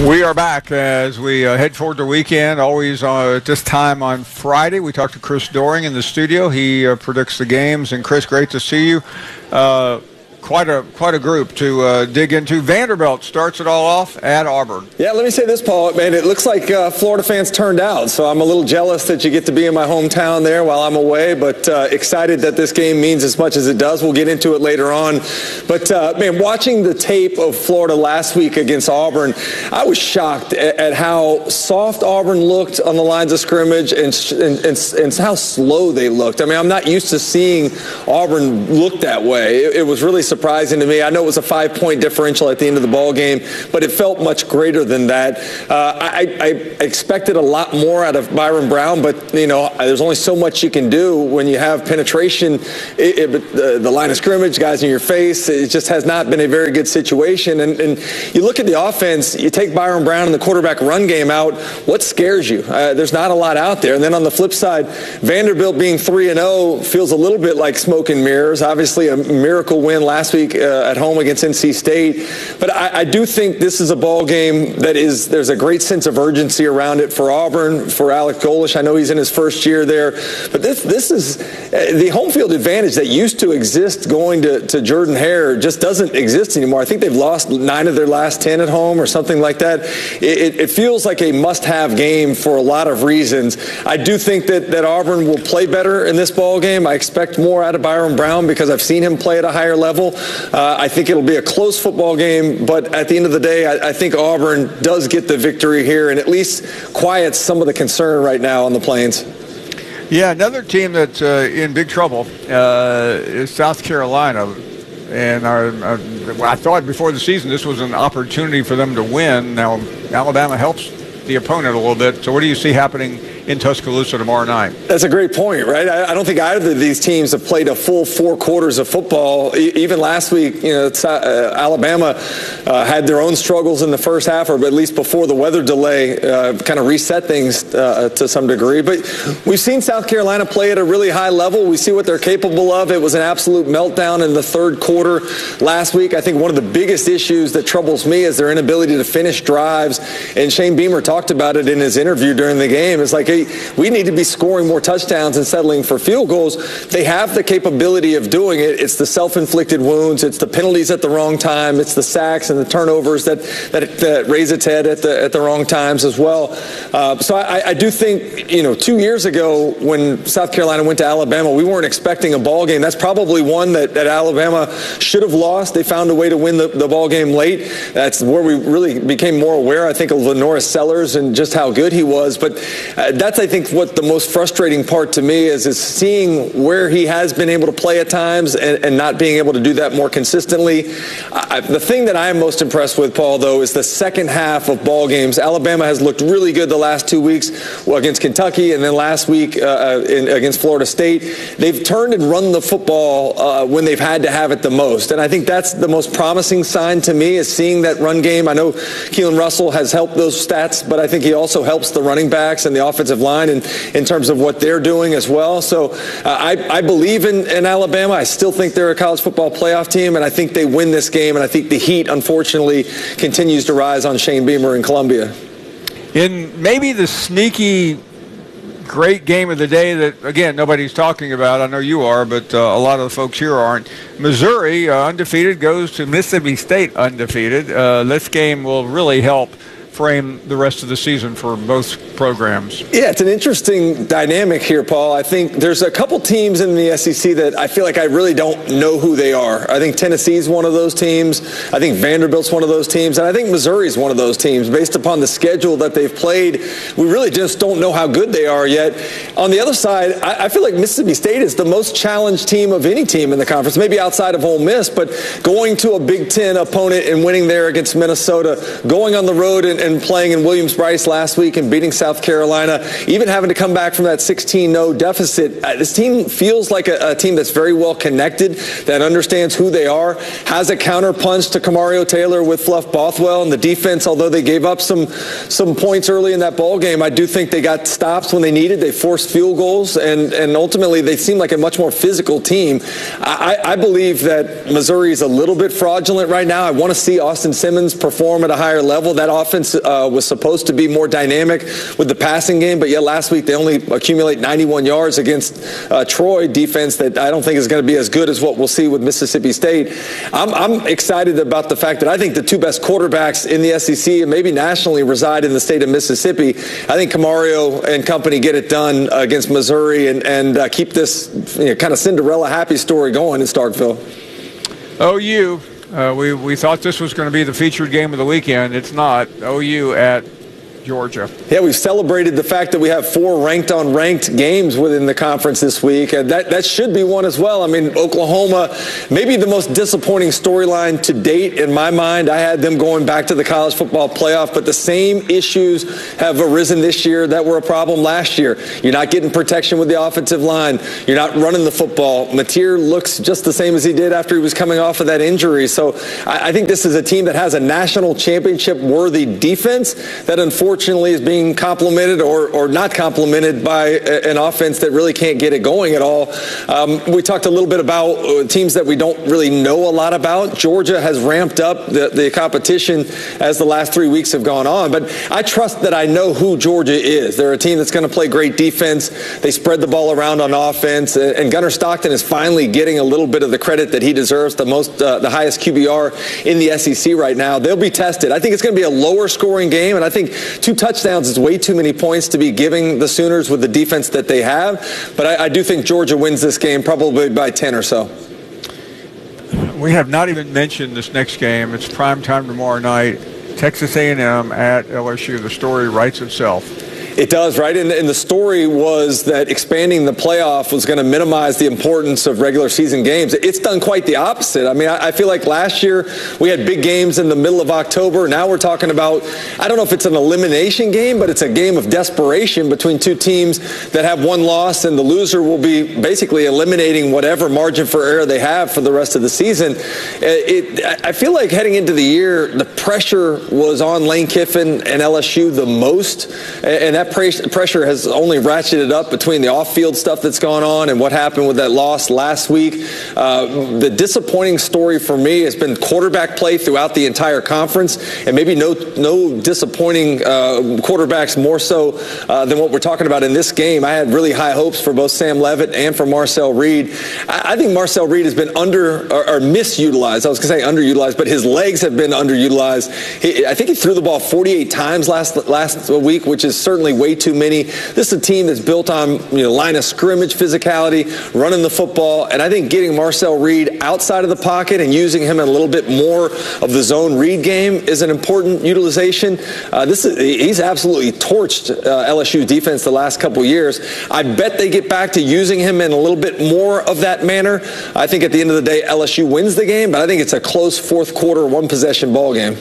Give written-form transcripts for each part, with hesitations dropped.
We are back as we head toward the weekend. Always at this time on Friday, we talk to Chris Doering in the studio. He predicts the games. And Chris, great to see you. Quite a group to dig into. Vanderbilt starts it all off at Auburn. Yeah, let me say this, Paul. Man, it looks like Florida fans turned out, so I'm a little jealous that you get to be in my hometown there while I'm away, but excited that this game means as much as it does. We'll get into it later on. But, man, watching the tape of Florida last week against Auburn, I was shocked at how soft Auburn looked on the lines of scrimmage and how slow they looked. I mean, I'm not used to seeing Auburn look that way. It was really surprising to me. I know it was a 5-point differential at the end of the ball game, but it felt much greater than that. I expected a lot more out of Byron Brown, but you know, there's only so much you can do when you have penetration, the line of scrimmage, guys in your face. It just has not been a very good situation. And you look at the offense, you take Byron Brown and the quarterback run game out, what scares you? There's not a lot out there. And then on the flip side, Vanderbilt being 3-0 feels a little bit like smoke and mirrors. Obviously a miracle win last week at home against NC State. But I do think this is a ball game there's a great sense of urgency around it for Auburn, for Alec Golesh. I know he's in his first year there. But this is the home field advantage that used to exist going to Jordan-Hare just doesn't exist anymore. I think they've lost 9 of their last 10 at home or something like that. It feels like a must-have game for a lot of reasons. I do think that Auburn will play better in this ball game. I expect more out of Byron Brown because I've seen him play at a higher level. I think it'll be a close football game, but at the end of the day, I think Auburn does get the victory here and at least quiets some of the concern right now on the Plains. Yeah, another team that's in big trouble is South Carolina. And I thought before the season this was an opportunity for them to win. Now, Alabama helps the opponent a little bit. So what do you see happening in Tuscaloosa tomorrow night? That's a great point, right? I don't think either of these teams have played a full 4 quarters of football. Even last week, you know, Alabama had their own struggles in the first half, or at least before the weather delay kind of reset things to some degree. But we've seen South Carolina play at a really high level. We see what they're capable of. It was an absolute meltdown in the third quarter last week. I think one of the biggest issues that troubles me is their inability to finish drives. And Shane Beamer talked about it in his interview during the game. It's like, hey, we need to be scoring more touchdowns and settling for field goals. They have the capability of doing it. It's the self-inflicted wounds. It's the penalties at the wrong time. It's the sacks and the turnovers that raise its head at the wrong times as well. So I do think, you know, 2 years ago when South Carolina went to Alabama, we weren't expecting a ball game. That's probably one that Alabama should have lost. They found a way to win the ball game late. That's where we really became more aware, I think, of Lenora Sellers and just how good he was. But that's, I think, what the most frustrating part to me is seeing where he has been able to play at times and not being able to do that more consistently. The thing that I am most impressed with, Paul, though, is the second half of ball games. Alabama has looked really good the last 2 weeks against Kentucky, and then last week against Florida State. They've turned and run the football when they've had to have it the most, and I think that's the most promising sign to me, is seeing that run game. I know Keelan Russell has helped those stats, but I think he also helps the running backs and the offensive line in terms of what they're doing as well. So I believe in Alabama. I still think they're a college football playoff team, and I think they win this game, and I think the heat, unfortunately, continues to rise on Shane Beamer in Columbia. In maybe the sneaky great game of the day that, again, nobody's talking about. I know you are, but a lot of the folks here aren't. Missouri, undefeated, goes to Mississippi State undefeated. This game will really help frame the rest of the season for both programs. Yeah, it's an interesting dynamic here, Paul. I think there's a couple teams in the SEC that I feel like I really don't know who they are. I think Tennessee's one of those teams. I think Vanderbilt's one of those teams. And I think Missouri's one of those teams. Based upon the schedule that they've played, we really just don't know how good they are yet. On the other side, I feel like Mississippi State is the most challenged team of any team in the conference, maybe outside of Ole Miss, but going to a Big Ten opponent and winning there against Minnesota, going on the road and playing in Williams-Brice last week and beating South Carolina, even having to come back from that 16-0 deficit. This team feels like a team that's very well connected, that understands who they are, has a counterpunch to Kamario Taylor with Fluff Bothwell, and the defense, although they gave up some points early in that ball game, I do think they got stops when they needed. They forced field goals, and ultimately they seem like a much more physical team. I believe that Missouri is a little bit fraudulent right now. I want to see Austin Simmons perform at a higher level. That offense offense was supposed to be more dynamic with the passing game, but yet last week they only accumulate 91 yards against Troy defense that I don't think is going to be as good as what we'll see with Mississippi State. I'm excited about the fact that I think the two best quarterbacks in the SEC and maybe nationally reside in the state of Mississippi. I think Camario and company get it done against Missouri and keep this kind of Cinderella happy story going in Starkville. OU, we thought this was going to be the featured game of the weekend. It's not. OU at Georgia. Yeah, we've celebrated the fact that we have 4 ranked-on-ranked games within the conference this week, and that should be one as well. I mean, Oklahoma, maybe the most disappointing storyline to date in my mind. I had them going back to the college football playoff, but the same issues have arisen this year that were a problem last year. You're not getting protection with the offensive line. You're not running the football. Mateer looks just the same as he did after he was coming off of that injury. So I think this is a team that has a national championship-worthy defense that unfortunately is being complemented or not complemented by an offense that really can't get it going at all. We talked a little bit about teams that we don't really know a lot about. Georgia has ramped up the competition as the last 3 weeks have gone on, but I trust that I know who Georgia is. They're a team that's going to play great defense. They spread the ball around on offense, and Gunnar Stockton is finally getting a little bit of the credit that he deserves, the highest QBR in the SEC right now. They'll be tested. I think it's going to be a lower scoring game, and I think 2 touchdowns is way too many points to be giving the Sooners with the defense that they have. But I do think Georgia wins this game probably by 10 or so. We have not even mentioned this next game. It's prime time tomorrow night. Texas A&M at LSU. The story writes itself. It does, right? And the story was that expanding the playoff was going to minimize the importance of regular season games. It's done quite the opposite. I mean, I feel like last year we had big games in the middle of October. Now we're talking about, I don't know if it's an elimination game, but it's a game of desperation between two teams that have one loss, and the loser will be basically eliminating whatever margin for error they have for the rest of the season. I feel like heading into the year, the pressure was on Lane Kiffin and LSU the most, and that pressure has only ratcheted up between the off-field stuff that's gone on and what happened with that loss last week. The disappointing story for me has been quarterback play throughout the entire conference, and maybe no disappointing quarterbacks more so than what we're talking about in this game. I had really high hopes for both Sam Leavitt and for Marcel Reed. I think Marcel Reed has been misutilized. I was going to say underutilized, but his legs have been underutilized. I think he threw the ball 48 times last week, which is certainly way too many. This is a team that's built on line of scrimmage physicality, running the football, and I think getting Marcel Reed outside of the pocket and using him in a little bit more of the zone read game is an important utilization. He's absolutely torched LSU defense the last couple years. I bet they get back to using him in a little bit more of that manner. I think at the end of the day, LSU wins the game, but I think it's a close fourth quarter, one possession ball game.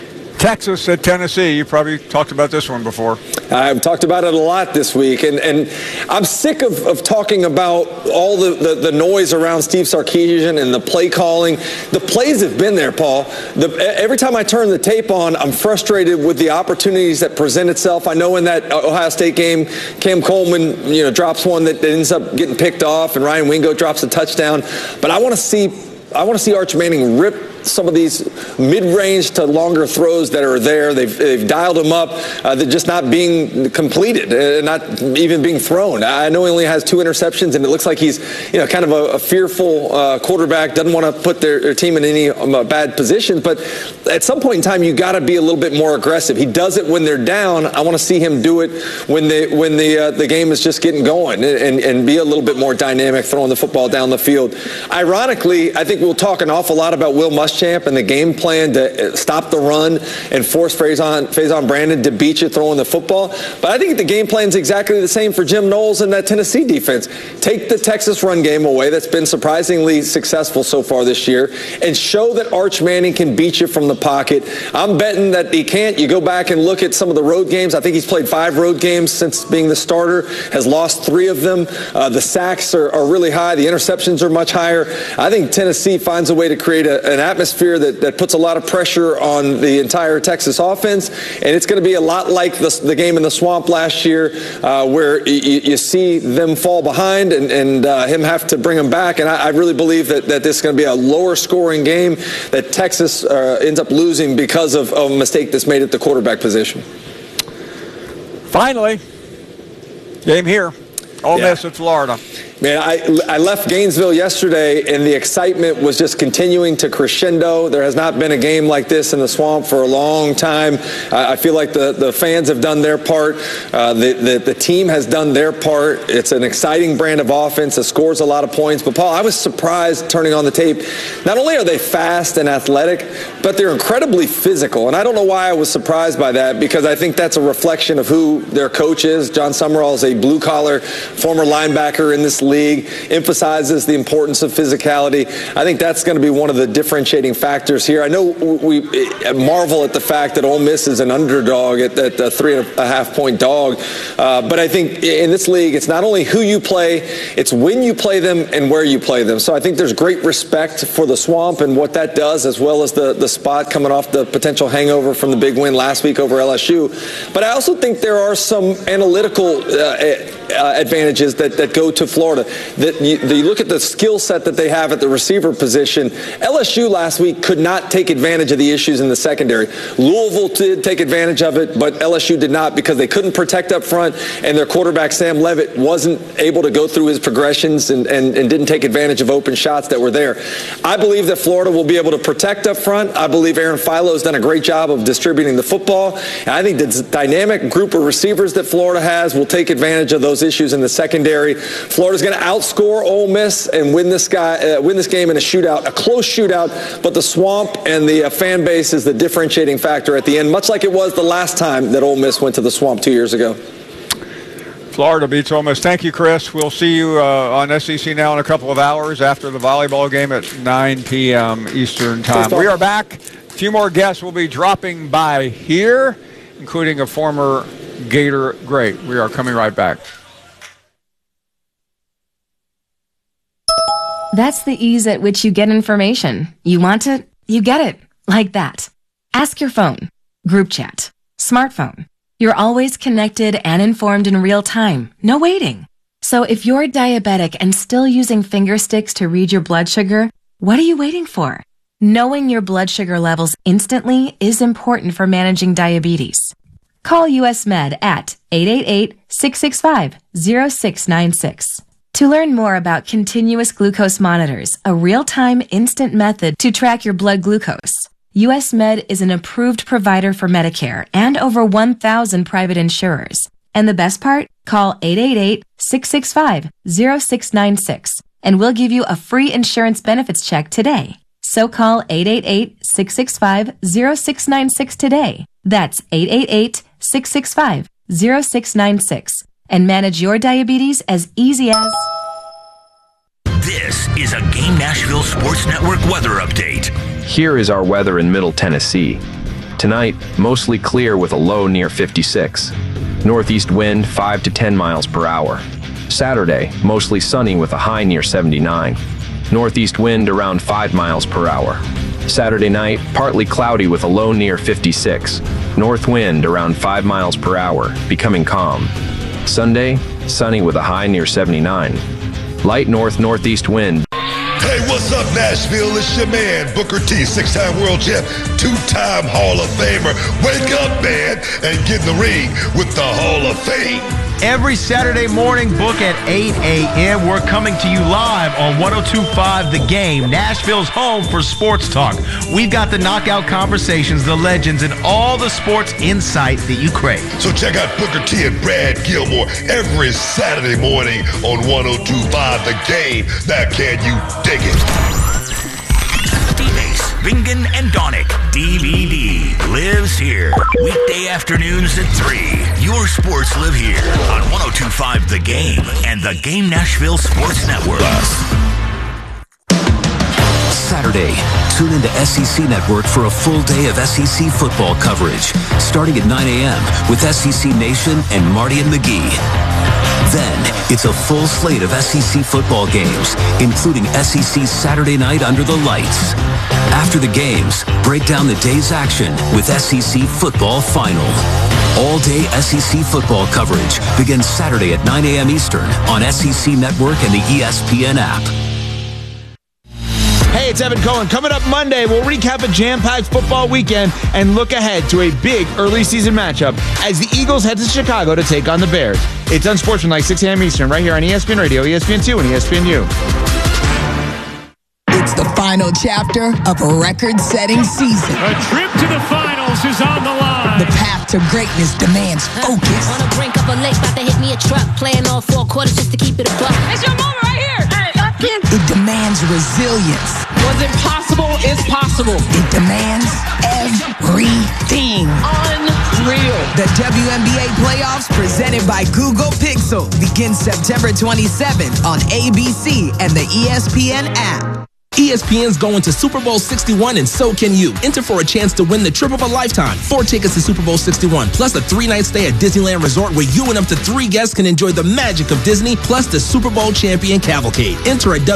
Texas at Tennessee. You probably talked about this one before. I've talked about it a lot this week, and I'm sick of talking about all the noise around Steve Sarkisian and the play calling. The plays have been there, Paul. Every time I turn the tape on, I'm frustrated with the opportunities that present itself. I know in that Ohio State game, Cam Coleman drops one that ends up getting picked off, and Ryan Wingo drops a touchdown. But I want to see Arch Manning rip some of these mid-range to longer throws that are there. They've dialed them up. They're just not being completed, not even being thrown. I know he only has 2 interceptions, and it looks like he's kind of a fearful quarterback, doesn't want to put their team in any bad positions. But at some point in time, you got to be a little bit more aggressive. He does it when they're down. I want to see him do it when the game is just getting going and be a little bit more dynamic, throwing the football down the field. Ironically, I think we'll talk an awful lot about Will Muschamp and the game plan to stop the run and force Faison Brandon to beat you throwing the football. But I think the game plan is exactly the same for Jim Knowles and that Tennessee defense. Take the Texas run game away. That's been surprisingly successful so far this year, and show that Arch Manning can beat you from the pocket. I'm betting that he can't. You go back and look at some of the road games. I think he's played 5 road games since being the starter, has lost 3 of them. The sacks are really high. The interceptions are much higher. I think Tennessee finds a way to create an atmosphere atmosphere that puts a lot of pressure on the entire Texas offense, and it's going to be a lot like the game in the Swamp last year, where you see them fall behind and him have to bring them back. And I really believe that this is going to be a lower scoring game, that Texas ends up losing because of a mistake that's made at the quarterback position. Finally, game here. Ole Miss at Florida. Man, I left Gainesville yesterday, and the excitement was just continuing to crescendo. There has not been a game like this in the Swamp for a long time. I feel like the fans have done their part. The team has done their part. It's an exciting brand of offense that scores a lot of points. But, Paul, I was surprised turning on the tape. Not only are they fast and athletic, but they're incredibly physical. And I don't know why I was surprised by that, because I think that's a reflection of who their coach is. John Summerall is a blue-collar former linebacker in this league, emphasizes the importance of physicality. I think that's going to be one of the differentiating factors here. I know we marvel at the fact that Ole Miss is an underdog at a 3.5-point dog, but I think in this league, it's not only who you play, it's when you play them and where you play them. So I think there's great respect for the Swamp and what that does, as well as the spot coming off the potential hangover from the big win last week over LSU. But I also think there are some analytical advantages that go to Florida. That you look at the skill set that they have at the receiver position. LSU last week could not take advantage of the issues in the secondary. Louisville did take advantage of it, but LSU did not, because they couldn't protect up front, and their quarterback Sam Leavitt wasn't able to go through his progressions and didn't take advantage of open shots that were there. I believe that Florida will be able to protect up front. I believe Aaron Philo has done a great job of distributing the football. And I think the dynamic group of receivers that Florida has will take advantage of those issues in the secondary. Florida's going to outscore Ole Miss and win this game in a shootout, a close shootout, but the Swamp and the fan base is the differentiating factor at the end, much like it was the last time that Ole Miss went to the Swamp 2 years ago. Florida beats Ole Miss. Thank you, Chris. We'll see you on SEC Now in a couple of hours after the volleyball game at 9 p.m. Eastern Time. We are back. A few more guests will be dropping by here, including a former Gator great. We are coming right back. That's the ease at which you get information. You want it, you get it, like that. Ask your phone, group chat, smartphone. You're always connected and informed in real time, no waiting. So if you're diabetic and still using finger sticks to read your blood sugar, what are you waiting for? Knowing your blood sugar levels instantly is important for managing diabetes. Call US Med at 888-665-0696. To learn more about continuous glucose monitors, a real-time instant method to track your blood glucose, US Med is an approved provider for Medicare and over 1,000 private insurers. And the best part? Call 888-665-0696 and we'll give you a free insurance benefits check today. So call 888-665-0696 today. That's 888-665-0696. And manage your diabetes as easy as... This is a Game Nashville Sports Network weather update. Here is our weather in Middle Tennessee. Tonight, mostly clear with a low near 56. Northeast wind 5 to 10 miles per hour. Saturday, mostly sunny with a high near 79. Northeast wind around 5 miles per hour. Saturday night, partly cloudy with a low near 56. North wind around 5 miles per hour, becoming calm. Sunday, sunny with a high near 79. Light north-northeast wind. Hey, what's up, Nashville? It's your man, Booker T, 6-time world champ, 2-time Hall of Famer. Wake up, man, and get in the ring with the Hall of Fame. Every Saturday morning, book at 8 a.m. We're coming to you live on 102.5 The Game, Nashville's home for sports talk. We've got the knockout conversations, the legends, and all the sports insight that you crave. So check out Booker T and Brad Gilmore every Saturday morning on 102.5 The Game. Now, can you dig it? D-Base, Bingen, and Donick. DVD lives here. Weekday afternoons at 3. Your sports live here on 102.5 The Game and the Game Nashville Sports Network. Saturday, tune into SEC Network for a full day of SEC football coverage, starting at 9 a.m. with SEC Nation and Marty and McGee. Then, it's a full slate of SEC football games, including SEC Saturday Night Under the Lights. After the games, break down the day's action with SEC Football Final. All-day SEC football coverage begins Saturday at 9 a.m. Eastern on SEC Network and the ESPN app. Hey, it's Evan Cohen. Coming up Monday, we'll recap a jam-packed football weekend and look ahead to a big early season matchup as the Eagles head to Chicago to take on the Bears. It's Unsportsmanlike, 6 a.m. Eastern, right here on ESPN Radio, ESPN2, and ESPNU. It's the final chapter of a record-setting season. A trip to the finals is on the line. The path to greatness demands focus. On the brink of a lake, about to hit me a truck. Playing all 4 quarters just to keep it a buck. It's your moment right here. Hey, it demands resilience. Was it possible? It's possible. It demands everything. Unreal. The WNBA playoffs presented by Google Pixel begins September 27th on ABC and the ESPN app. ESPN's going to Super Bowl 61 and so can you. Enter for a chance to win the trip of a lifetime. 4 tickets to Super Bowl 61 plus a 3-night stay at Disneyland Resort where you and up to 3 guests can enjoy the magic of Disney plus the Super Bowl champion cavalcade. Enter at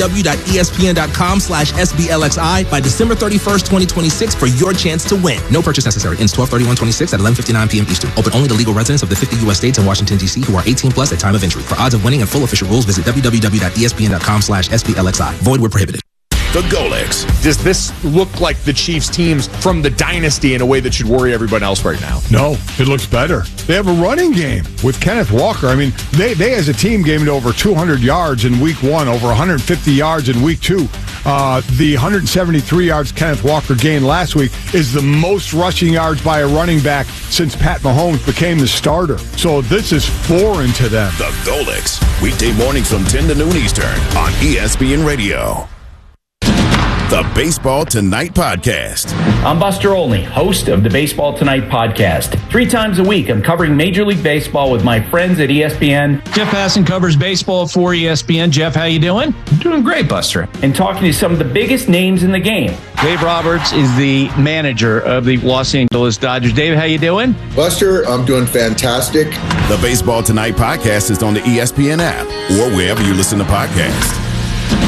www.espn.com/SBLXI by December 31st, 2026 for your chance to win. No purchase necessary. Ends 12/31/26 at 11:59 p.m. Eastern. Open only to legal residents of the 50 U.S. states and Washington, D.C. who are 18 plus at time of entry. For odds of winning and full official rules, visit www.espn.com/SBLXI. Void where prohibited. The Golix. Does this look like the Chiefs teams from the dynasty in a way that should worry everyone else right now? No, it looks better. They have a running game with Kenneth Walker. I mean, they as a team gained over 200 yards in week 1, over 150 yards in week 2. The 173 yards Kenneth Walker gained last week is the most rushing yards by a running back since Pat Mahomes became the starter. So this is foreign to them. The Golix. Weekday mornings from 10 to noon Eastern on ESPN Radio. The Baseball Tonight Podcast. I'm Buster Olney, host of the Baseball Tonight Podcast. 3 times a week, I'm covering Major League Baseball with my friends at ESPN. Jeff Passan covers baseball for ESPN. Jeff, how you doing? I'm doing great, Buster. And talking to some of the biggest names in the game. Dave Roberts is the manager of the Los Angeles Dodgers. Dave, how you doing? Buster, I'm doing fantastic. The Baseball Tonight Podcast is on the ESPN app or wherever you listen to podcasts.